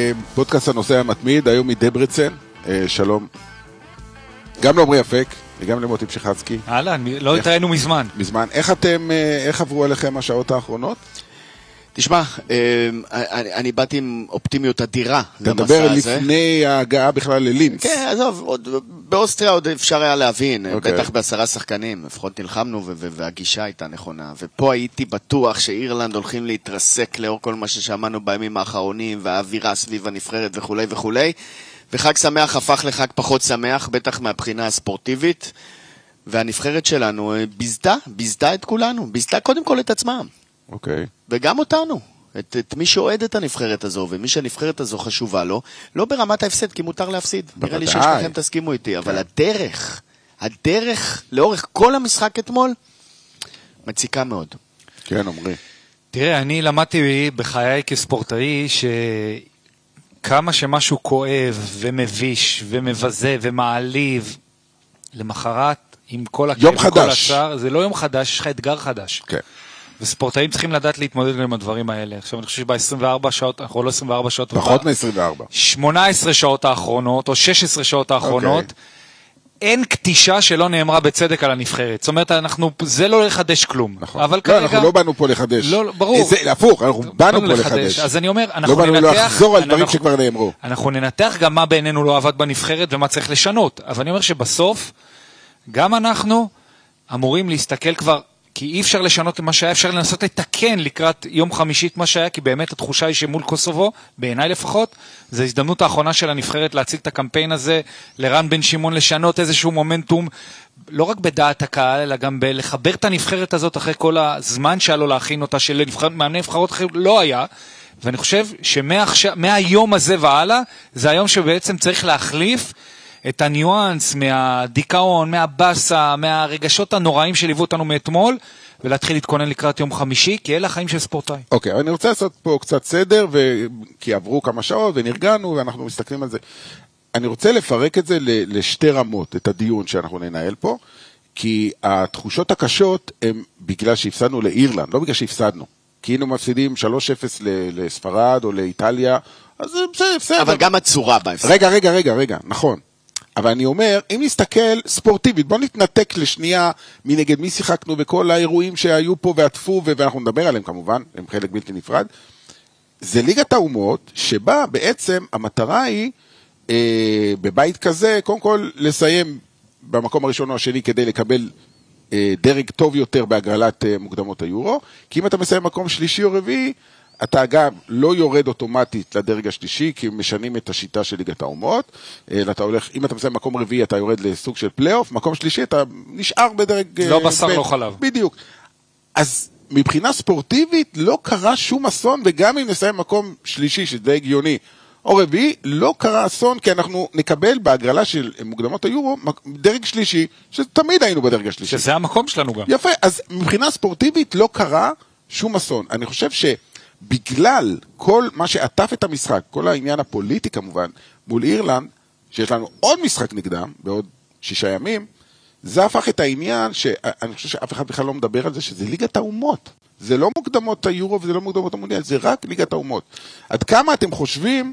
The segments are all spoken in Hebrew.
פודקאסט הנושא המתמיד, היום מדברצן, שלום. גם לעומרי אפק, וגם למוטי פשחצקי. אהלן, לא התראינו מזמן. איך עברו עליכם השעות האחרונות? תשמע, אני באתי עם אופטימיות אדירה אתה מדבר לפני ההגעה בכלל ללינץ. כן, עזוב, באוסטריה עוד אפשר היה להבין, בטח ב10 שחקנים, לפחות נלחמנו והגישה הייתה נכונה, ופה הייתי בטוח שאירלנד הולכים להתרסק לאור כל מה ששמענו בימים האחרונים, והאווירה סביב הנבחרת וכו' וכו', וחג שמח הפך לחג פחות שמח, בטח מהבחינה הספורטיבית, והנבחרת שלנו ביזתה את כולנו, ביזתה קודם כל את עצמם. אוקיי. וגם אותנו, את מי שאוהד את הנבחרת הזו, ומי שהנבחרת הזו חשובה לו, לא ברמת ההפסד, כי מותר להפסיד. נראה לי ששניכם תסכימו איתי, אבל הדרך לאורך כל המשחק אתמול, מציקה מאוד. כן, עומרי. תראה, אני למדתי בחיי כספורטאי, שכמה שמשהו כואב ומביש ומבזה ומעליב, למחרת, עם כל הכאב וכל הצער, זה לא יום חדש, יש לך אתגר חדש. כן. וספורטאים צריכים לדעת להתמודד עם הדברים האלה. עכשיו אני חושב שב-24 שעות, אנחנו לא 24 שעות. פחות מ-24. 18 שעות האחרונות, או 16 שעות האחרונות, אין קטישה שלא נאמרה בצדק על הנבחרת. זאת אומרת, זה לא לחדש כלום. נכון. לא, אנחנו לא באנו פה לחדש. לא, ברור. הפוך, אנחנו באנו פה לחדש. אז אני אומר, אנחנו ננתח. לא באנו לחזור על דברים שכבר נאמרו. אנחנו ננתח גם מה בעינינו לא עבד בנבחרת, ומה צריך לשנות. אבל אני אומר שבסוף, גם אנחנו אמורים להסתכל כבר, כי אי אפשר לשנות את מה שהיה, אפשר לנסות לתקן לקראת יום חמישי את מה שהיה, כי באמת התחושה היא שמול קוסובו, בעיניי לפחות, זו הזדמנות האחרונה של הנבחרת להציג את הקמפיין הזה, לרן בן שמעון לשנות איזשהו מומנטום, לא רק בדעת הקהל, אלא גם לחבר את הנבחרת הזאת אחרי כל הזמן שהיה לו להכין אותה, מאמני נבחרות אחרי לא היה, ואני חושב שמהיום הזה והלאה, זה היום שבעצם צריך להחליף את הניואנס מהדיכאון, מהבאסה, מהרגשות הנוראים שליוו אותנו מאתמול, ולהתחיל להתכונן לקראת יום חמישי, כי אלה החיים של ספורטאי. אוקיי, אני רוצה לעשות פה קצת סדר, כי עברו כמה שעות ונרגענו, ואנחנו מסתכלים על זה. אני רוצה לפרק את זה לשתי רמות, את הדיון שאנחנו ננהל פה, כי התחושות הקשות הן בגלל שהפסדנו לאירלנד, לא בגלל שהפסדנו. כי היינו מפסידים 3-0 לספרד או לאיטליה, אז בסדר. אבל גם הצורה בהפסד. רגע, נכון. אבל אני אומר, אם נסתכל ספורטיבית, בוא נתנתק לשנייה מנגד מי שיחקנו בכל האירועים שהיו פה ועטפו, ואנחנו נדבר עליהם כמובן, הם חלק בלתי נפרד. זה ליגת האומות, שבה בעצם המטרה היא, בבית כזה, קודם כל לסיים במקום הראשון או השני, כדי לקבל דרג טוב יותר בהגרלת מוקדמות היורו, כי אם אתה מסיים מקום שלישי או רביעי, אתה אגב לא יורד אוטומטית לדרג השלישי, כי משנים את השיטה של ליגת האומות, אם אתה מסיים מקום רביעי, אתה יורד לסוג של פלייאוף, מקום שלישי, אתה נשאר בדרג... לא בשר, לא חלב. בדיוק. אז מבחינה ספורטיבית, לא קרה שום אסון, וגם אם נסיים מקום שלישי, שזה הגיוני, או רביעי, לא קרה אסון, כי אנחנו נקבל בהגרלה של מוקדמות היורו, דרג שלישי, שתמיד היינו בדרג השלישי. שזה המקום שלנו גם. יפה, אז מבחינה ספורטיבית לא קרה שום אסון. אני חושב בגלל כל מה שעטף את המשחק, כל העניין הפוליטי כמובן, מול אירלנד, שיש לנו עוד משחק נגדם, בעוד 6 ימים, זה הפך את העניין, שאני חושב שאף אחד בכלל לא מדבר על זה, שזה ליגת האומות. זה לא מוקדמות היורו וזה לא מוקדמות המונדיאל, זה רק ליגת האומות. עד כמה אתם חושבים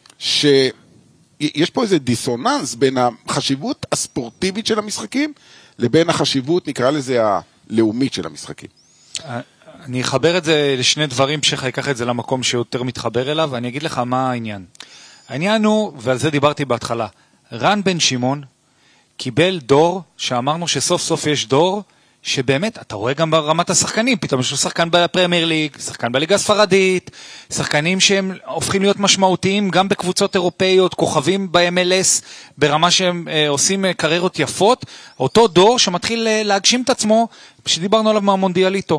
שיש פה איזה דיסוננס בין החשיבות הספורטיבית של המשחקים, לבין החשיבות, נקרא לזה, הלאומית של המשחקים? אני אחבר את זה לשני דברים שיקח את זה למקום שיותר מתחבר אליו, ואני אגיד לך מה העניין. העניין הוא, ועל זה דיברתי בהתחלה, רן בן שמעון קיבל דור, שאמרנו שסוף סוף יש דור, שבאמת, אתה רואה גם ברמת השחקנים, פתאום יש לו שחקן בפרמייר ליג, שחקן בליגה הספרדית, שחקנים שהם הופכים להיות משמעותיים גם בקבוצות אירופאיות, כוכבים ב-MLS, ברמה שהם עושים קריירות יפות, אותו דור שמתחיל להגשים את עצמו, שדיברנו עליו מהמונדיאליטו.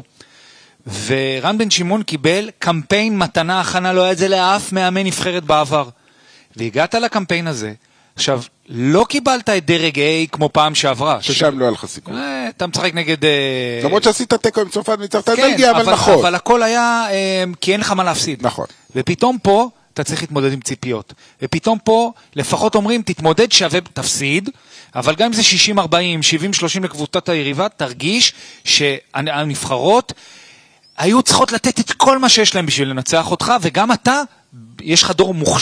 ורן בן שמעון קיבל קמפיין מתנה הכנה, לא היה את זה לאף מאמן נבחרת בעבר. והגעת לקמפיין הזה, עכשיו, לא קיבלת את דרג A כמו פעם שעברה. ששם לא היה לך סיכוי. אתה משחק נגד... למרות שעשית תיקו עם צרפת וניצחת את בלגיה, אבל נכון. אבל הכל היה כי אין לך מה להפסיד. נכון. ופתאום פה אתה צריך להתמודד עם ציפיות. ופתאום פה לפחות אומרים, תתמודד שווה תפסיד, אבל גם אם זה 60-40, 70-30 לקבוצת היריבה, תרגיש שהנבחרות היו צריכות לתת את כל מה שיש להם בשביל לנצח אותך, וגם אתה, יש לך דור מוכשר,